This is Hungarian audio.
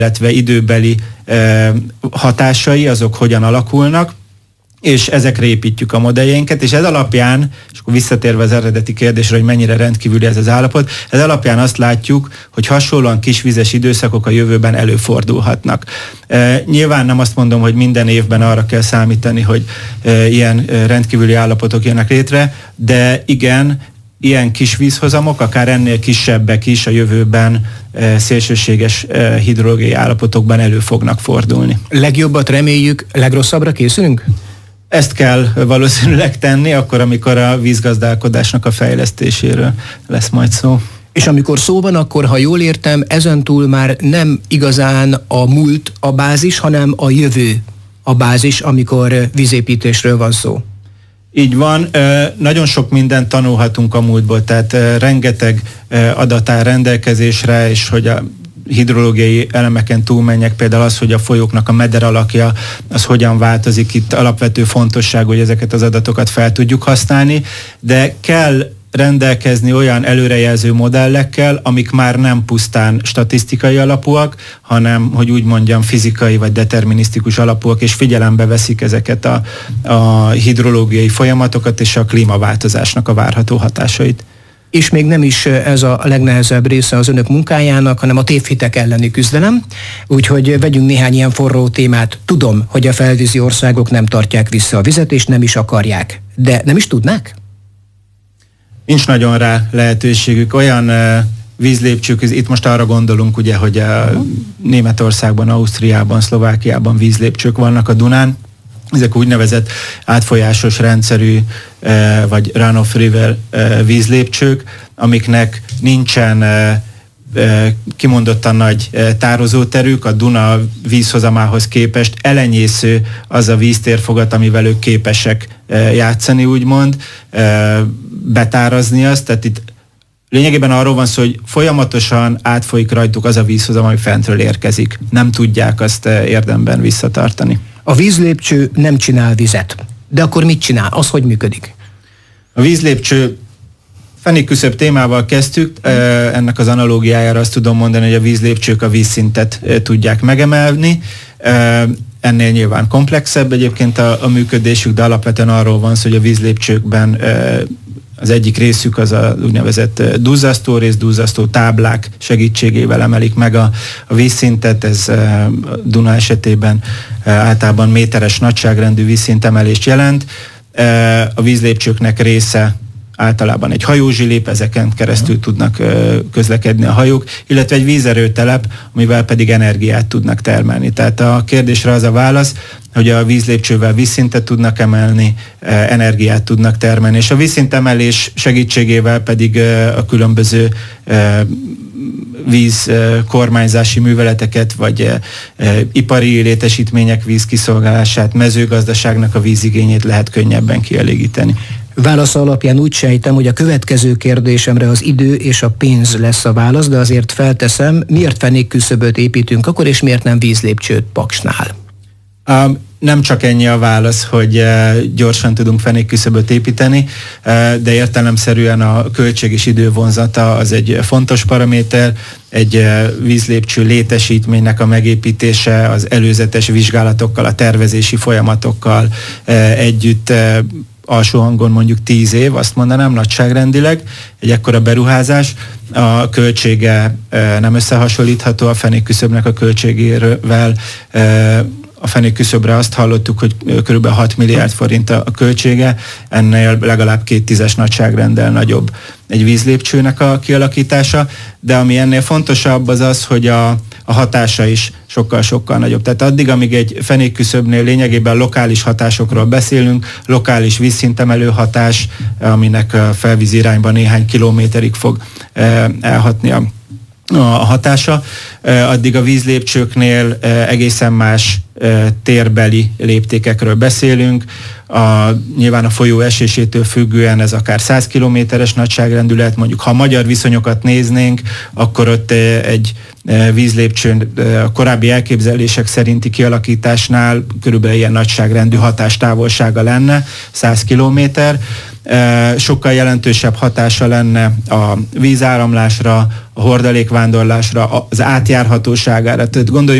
illetve időbeli hatásai, azok hogyan alakulnak, és ezekre építjük a modelljeinket, és ez alapján, és akkor visszatérve az eredeti kérdésre, hogy mennyire rendkívüli ez az állapot, ez alapján azt látjuk, hogy hasonlóan kisvizes időszakok a jövőben előfordulhatnak. Nyilván nem azt mondom, hogy minden évben arra kell számítani, hogy ilyen rendkívüli állapotok jönnek létre, de igen, ilyen kis vízhozamok, akár ennél kisebbek is a jövőben szélsőséges hidrológiai állapotokban elő fognak fordulni. Legjobbat reméljük, legrosszabbra készülünk? Ezt kell valószínűleg tenni, akkor, amikor a vízgazdálkodásnak a fejlesztéséről lesz majd szó. És amikor szó van, akkor, ha jól értem, ezentúl már nem igazán a múlt a bázis, hanem a jövő a bázis, amikor vízépítésről van szó. Így van, nagyon sok mindent tanulhatunk a múltból, tehát rengeteg adat áll rendelkezésre, és hogy a hidrológiai elemeken túlmenjek, például az, hogy a folyóknak a meder alakja, az hogyan változik, itt alapvető fontosság, hogy ezeket az adatokat fel tudjuk használni, de kell rendelkezni olyan előrejelző modellekkel, amik már nem pusztán statisztikai alapúak, hanem, hogy úgy mondjam, fizikai vagy determinisztikus alapúak, és figyelembe veszik ezeket a hidrológiai folyamatokat és a klímaváltozásnak a várható hatásait. És még nem is ez a legnehezebb része az önök munkájának, hanem a tévhitek elleni küzdelem. Úgyhogy vegyünk néhány ilyen forró témát. Tudom, hogy a felvízi országok nem tartják vissza a vizet, és nem is akarják. De nem is tudnák? Nincs nagyon rá lehetőségük. Olyan vízlépcsők, itt most arra gondolunk, ugye, hogy Németországban, Ausztriában, Szlovákiában vízlépcsők vannak a Dunán. Ezek úgynevezett átfolyásos rendszerű vagy run-off-river vízlépcsők, amiknek nincsen kimondottan nagy tározóterük, a Duna vízhozamához képest elenyésző az a víztérfogat, amivel ők képesek játszani, úgymond, betárazni azt, tehát itt lényegében arról van szó, hogy folyamatosan átfolyik rajtuk az a vízhozam, ami fentről érkezik. Nem tudják azt érdemben visszatartani. A vízlépcső nem csinál vizet. De akkor mit csinál? Az hogy működik? A vízlépcső fenékküszöbb témával kezdtük. Ennek az analógiájára azt tudom mondani, hogy a vízlépcsők a vízszintet tudják megemelni. Ennél nyilván komplexebb egyébként a működésük, de alapvetően arról van szó, hogy a vízlépcsőkben az egyik részük az a úgynevezett duzzasztó rész, duzzasztó táblák segítségével emelik meg a vízszintet. Ez Duna esetében általában méteres nagyságrendű vízszintemelést jelent. A vízlépcsőknek része általában egy hajózsilip, ezeken keresztül tudnak közlekedni a hajók, illetve egy vízerőtelep, amivel pedig energiát tudnak termelni. Tehát a kérdésre az a válasz, hogy a vízlépcsővel vízszintet tudnak emelni, energiát tudnak termelni, és a vízszintemelés segítségével pedig a különböző vízkormányzási műveleteket, vagy ipari létesítmények vízkiszolgálását, mezőgazdaságnak a vízigényét lehet könnyebben kielégíteni. Válasz alapján úgy sejtem, hogy a következő kérdésemre az idő és a pénz lesz a válasz, de azért felteszem, miért fenékküszöböt építünk akkor, és miért nem vízlépcsőt Paksnál? Nem csak ennyi a válasz, hogy gyorsan tudunk fenékküszöböt építeni, de értelemszerűen a költség és idő vonzata az egy fontos paraméter. Egy vízlépcső létesítménynek a megépítése az előzetes vizsgálatokkal, a tervezési folyamatokkal együtt alsó hangon mondjuk 10 év, azt mondanám nagyságrendileg, egy ekkora beruházás. A költsége nem összehasonlítható a fenékküszöbnek a költségével. A fenékküszöbre azt hallottuk, hogy kb. 6 milliárd forint a költsége, ennél legalább 2/10 nagyságrenddel nagyobb egy vízlépcsőnek a kialakítása, de ami ennél fontosabb az az, hogy a hatása is sokkal-sokkal nagyobb. Tehát addig, amíg egy fenékküszöbnél lényegében lokális hatásokról beszélünk, lokális vízszintemelő hatás, aminek a felvízi irányban néhány kilométerig fog elhatni a hatása, addig a vízlépcsőknél egészen más térbeli léptékekről beszélünk. Nyilván a folyó esésétől függően ez akár 100 kilométeres nagyságrendű lehet, mondjuk ha magyar viszonyokat néznénk, akkor ott egy vízlépcsőn a korábbi elképzelések szerinti kialakításnál körülbelül ilyen nagyságrendű hatástávolsága lenne, 100 kilométer. Sokkal jelentősebb hatása lenne a vízáramlásra, a hordalékvándorlásra, az átjárhatóságára. Tehát gondoljunk